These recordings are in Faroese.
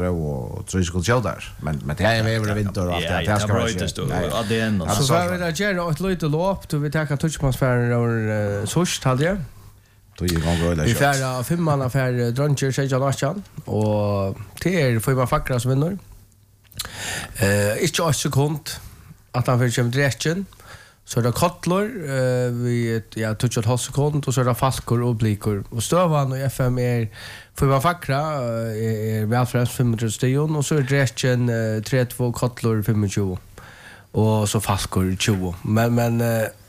och tror jag skulle köra där. Men det är över vinter och allt det ska vara så. Det ändå. Så var det gärna ett lite lopp då vi tar touchpassfärden över sust hade jag. Då gick han bra där. Vi färra 5 man affär Druncher sig Jonathan och till får man fackra som vinner. Inte 1 sekund att han får komma direkten. Så det Kottler vi touch ett halv sekund och så det Falkor och Blikor och Stövan och FM får man fackra är välfrämst 500 station och så är direkten 32 Kottler 25 och så Falkor 20 men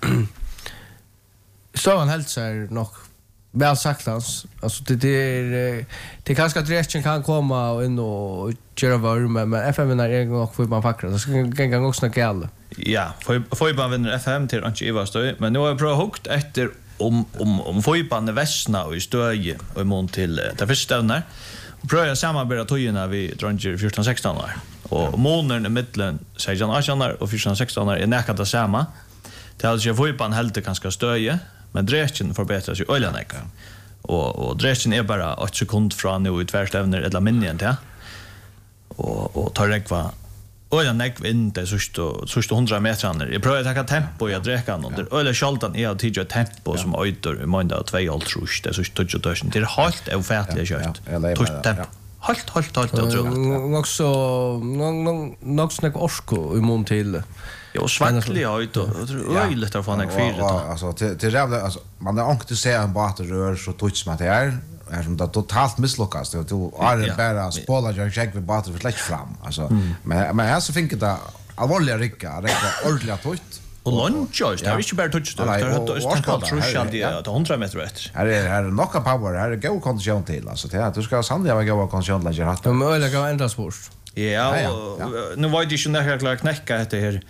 Stövan hälsar nog väl saktans. Alltså det kanske att resten kan komma in och köra varm men FM är en gång får man fackra. Det ska gänga också snacka alla. Ja, Fojban vinner FM till Anki Ivastøy, men nu har jag prövat hukt efter om Fojban är västna och i Stöje och imot till det första stövnar. Prövar samarbeta tojerna vid Dranger 14-16 år. Och månaden i mitten 16-18 år och 14-16 år är näkat det samma. Det är alltså Fojban helt ganska Stöje, men dreschen förbättras ju öljannäck. Och dreschen är bara 8 sekund från nu i tvärstävner eller minjen till. Och tar räkva Öja nekv in det sista 100 metrarna. Jag prövar att ta tempo i att dräcka någon. Öja sjaltan är att tidja tempo som öjter i måndag och 2,5 trus. Det är så 20 Det är helt ofärtligt kört. Tryck tempo. Halt. Nog snack orsko i mån till. Jo, svacklig höjt och öjligt att få en fyra. Alltså till alltså man har inte se en båt rör så touch man det är som det totalt misslyckas. Det är bara spola jag check med båten för släck fram. Alltså men här så finns det allvarliga rycka ordentliga touch. Och lunch just. Det är inte bara touch det. Det är kallt trushan det 100 meter rätt. Här är knocka power, här är go kondition till. Alltså det att du ska sannligen vara go kondition lägga hatt. De öliga kan ändra sport. Ja, nu var det ju när jag knäcka det här.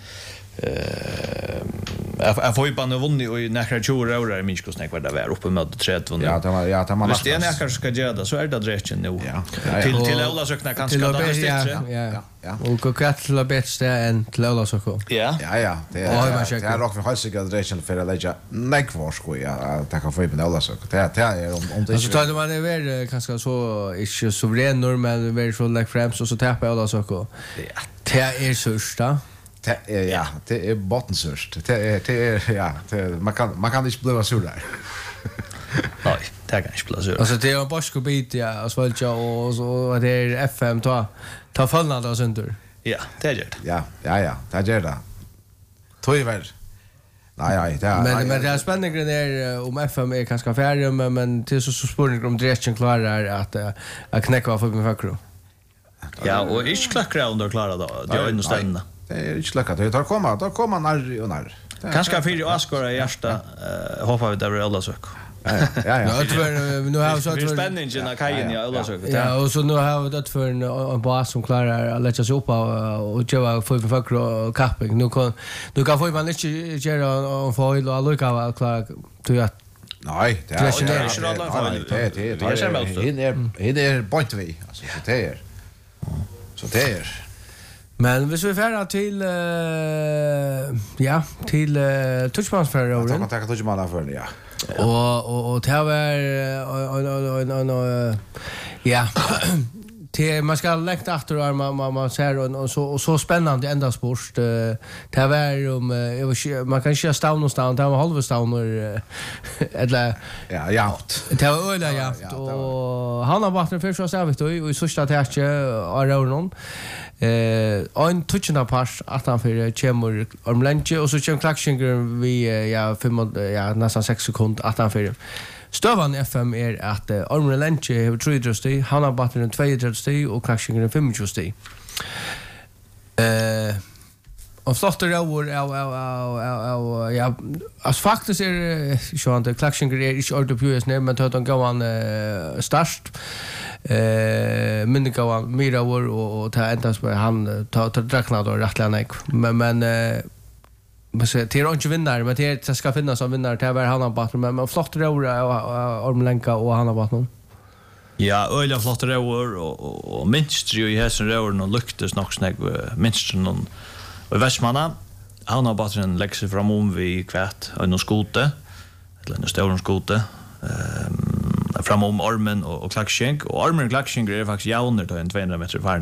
Jag får ju bara vunnit och näkra 20 år är minst kostnad vad det var uppe med 30. Ja, det man. Visst det näkra ska göra det så är det rätt nu. Till alla sökna kanske det är ja. Och Katla bättre än till alla sökna. Ja. Det är rock för hälsiga rätt för att lägga näckvarsko det kan få in alla sökna. Det är om det. Så tar man över kanske så inte så vren men väl så lägg fram så tappar alla sökna. Det är sörsta. Det är bottensörst. Det är man kan inte bli sur där. Nej, det kan inte bli sur. Alltså det är en boskobit asfaltja och så det är FM ta fallnad och sönder. Ja, det är det. Ja, det är det. Tyvärr. Nej, det är. Men det är spännande är om FM är ganska färdig men det är så spårning om direkten klarar att knäcka för med fackro. Ja, och inte klackra under klara då. Det är ju ställna. Det är inte slackat. Det tar komma när och när. Kanske för att skora hjärta hoppas vi där alla sök. Ja. Nu har så att spänningen i kajen i alla sök. Ja, och så nu har vi det för en bas som klarar att lägga sig upp och göra för fackro och capping. Nu kan få man inte göra en foil och alla klara till att nej, det är point vi. Alltså det är. Så det är. Men hvis vi färra till till touchpassfärra då kan ta touchmanna för det och det var till man ska lägga efter man ser och så spännande ända sport det var man kan köra stavn och stavn det var halvstavn eller det var öliga jaft och han har varit första stavt och i sista täcke Aronon en touchna pass att han för chemor Ormlenche och så kör klaxingen vi nästan 6 sekunder att han för Stövan FM är att Ormlenche har 3 han har batteri 2 och klaxingen 25 och flotter över ja alltså faktiskt är så att klaxingen är inte ordet på US men tar de gå an start myndiga var mera var och ta ändas på han ta drakna då rättligen men så det är inte vinnare men det ska finnas en vinnare det var han har bort men flott röra Ormlenka och han har bort någon. Ja, öliga flott röra och minst ju i hästen röra och luktes nog snägg minst någon och Västmanna han har bort en läxa fram vi kvart och någon skote eller en stor skote fram om armen och klackskänk och armen och klackskänk är faktiskt jämnare då än 200 meter